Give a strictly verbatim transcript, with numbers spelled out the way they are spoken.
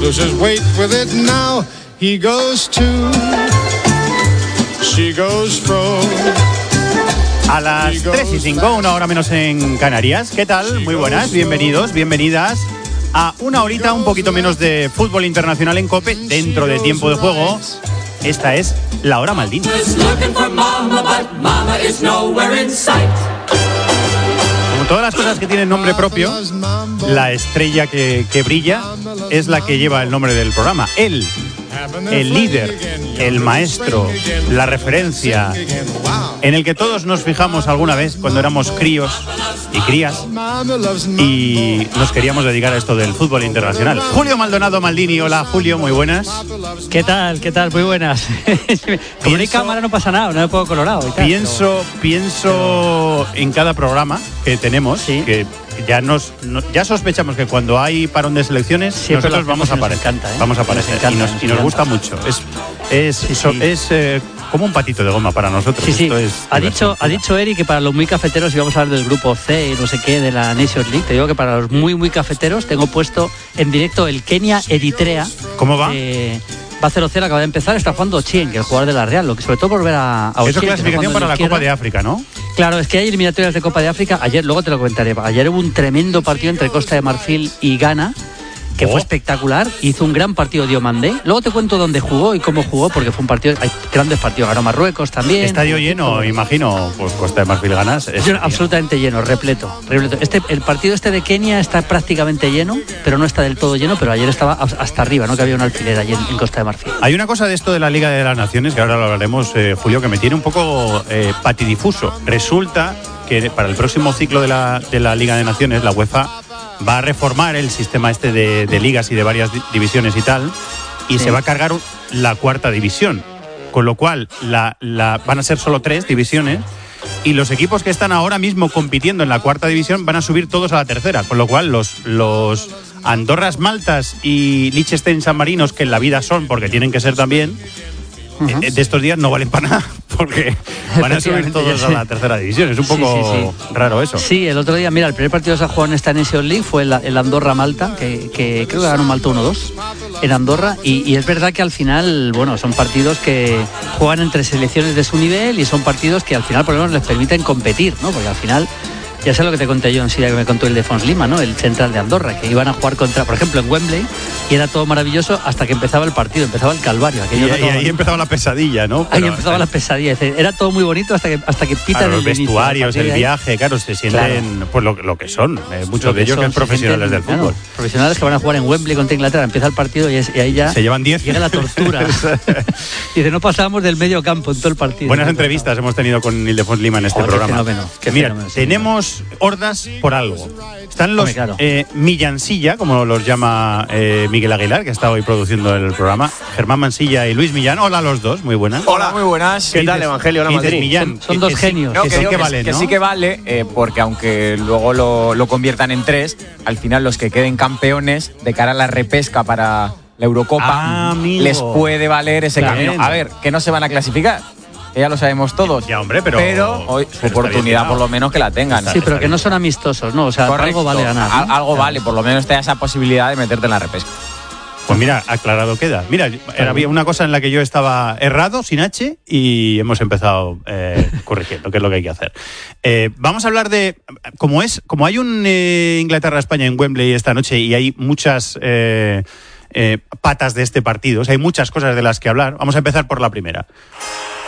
loses weight with it now. He goes to, she goes fro. A las tres y cinco, una hora menos en Canarias. ¿Qué tal? Muy buenas, bienvenidos, bienvenidas a una horita un poquito menos de fútbol internacional en COPE dentro de tiempo de juego. Esta es la hora Maldini. Como todas las cosas que tienen nombre propio, la estrella que, que brilla es la que lleva el nombre del programa. Él, el líder, el maestro, la referencia, en el que todos nos fijamos alguna vez cuando éramos críos y crías y nos queríamos dedicar a esto del fútbol internacional. Julio Maldonado Maldini, hola Julio, muy buenas. ¿Qué tal? ¿Qué tal? Muy buenas. Como no hay cámara no pasa nada, no me pongo colorado y tal. Pienso, pero... pienso en cada programa que tenemos, ¿sí? que ya nos no, ya sospechamos que cuando hay parón de selecciones siempre nosotros vamos a aparecer, encanta, ¿eh? vamos a aparecer nos encanta, y nos, nos, y nos gusta mucho. Es es sí, sí. es eh, como un patito de goma para nosotros. Sí, sí. Esto es ha dicho ha dicho Eric que para los muy cafeteros íbamos a hablar del grupo C y no sé qué de la Nations League. Te digo que para los muy muy cafeteros tengo puesto en directo el Kenia Eritrea. ¿Cómo va? Eh, Va cero cero, acaba de empezar, está jugando Ochien, que es el jugador de la Real, lo que sobre todo volver a, a Ochien. Eso es clasificación para la Copa de África, ¿no? Claro, es que hay eliminatorias de Copa de África. Ayer, luego te lo comentaré, ayer hubo un tremendo partido entre Costa de Marfil y Ghana, que oh. fue espectacular, hizo un gran partido Diomandé. Luego te cuento dónde jugó y cómo jugó, porque fue un partido, hay grandes partidos, ganó Marruecos también. Estadio lleno, imagino, pues Costa de Marfil ganas. Absolutamente lleno, repleto, repleto. Este, el partido este de Kenia está prácticamente lleno, pero no está del todo lleno, pero ayer estaba hasta arriba, ¿no? Que había un alfiler allí en, en Costa de Marfil. Hay una cosa de esto de la Liga de las Naciones, que ahora lo hablaremos, eh, Julio, que me tiene un poco eh, patidifuso. Resulta que para el próximo ciclo de la, de la Liga de Naciones, la UEFA va a reformar el sistema este de, de ligas y de varias di- divisiones y tal, y sí. se va a cargar la cuarta división, con lo cual la, la, van a ser solo tres divisiones, y los equipos que están ahora mismo compitiendo en la cuarta división van a subir todos a la tercera, con lo cual los, los Andorras Maltas y Liechtenstein San Marinos, que en la vida son, porque tienen que ser también, uh-huh. eh, de estos días no valen para nada, porque van a subir todos a la tercera división. Es un poco sí, sí, sí. raro eso. Sí, el otro día, mira, el primer partido que se ha jugado en esta Nations League fue el, el Andorra-Malta, que, que creo que ganó Malta uno dos en Andorra, y, y es verdad que al final, bueno, son partidos que juegan entre selecciones de su nivel y son partidos que al final por lo menos les permiten competir, ¿no? Porque al final... Ya sé lo que te conté yo en Siria, que me contó el de Fons Lima, ¿no? El central de Andorra, que iban a jugar contra, por ejemplo, en Wembley, y era todo maravilloso hasta que empezaba el partido, empezaba el calvario. Y, y ahí empezaba la pesadilla, ¿no? Ahí Pero, empezaba la pesadilla. Era todo muy bonito hasta que hasta que pitan claro, el los vestuarios, el de viaje, claro, se sienten claro. pues lo, lo que son, eh, muchos lo de ellos son, que son profesionales sienten, del fútbol. Claro, profesionales que van a jugar en Wembley contra Inglaterra, empieza el partido y, es, y ahí ya se llevan diez. Llega la tortura. Y de no pasábamos del medio campo en todo el partido. Buenas entrevistas hemos tenido con Ildefons Lima en este Joder, programa. Qué fenómeno, qué Mira, fenómeno, sí, tenemos hordas por algo. Están los Hombre, claro. eh, Millansilla, como los llama eh, Miguel Aguilar, que está hoy produciendo el programa, Germán Mansilla y Luis Millán. Hola a los dos, muy buenas. Hola, muy buenas. ¿Qué tal, Evangelio? Hola, Madrid. Millán, son, son dos que, genios. No, que, que, sí que, que que, valen, que ¿no? sí que vale, eh, porque aunque luego lo, lo conviertan en tres, al final los que queden campeones de cara a la repesca para la Eurocopa ah, les puede valer ese claro. camino. A ver, que no se van a clasificar. Que ya lo sabemos todos. Ya, hombre, pero. Pero hoy su pero oportunidad, por lo menos, que la tengan. Sí, pero que no son amistosos, ¿no? O sea, Correcto. algo vale ganar, ¿no? Al, algo claro. vale, por lo menos te da esa posibilidad de meterte en la repesca. Pues mira, aclarado queda. Mira, claro. había una cosa en la que yo estaba errado, sin H, y hemos empezado eh, corrigiendo, que es lo que hay que hacer. Eh, vamos a hablar de. Como es, como hay un eh, Inglaterra-España en Wembley esta noche y hay muchas. Eh, Eh, patas de este partido, o sea, hay muchas cosas de las que hablar. Vamos a empezar por la primera.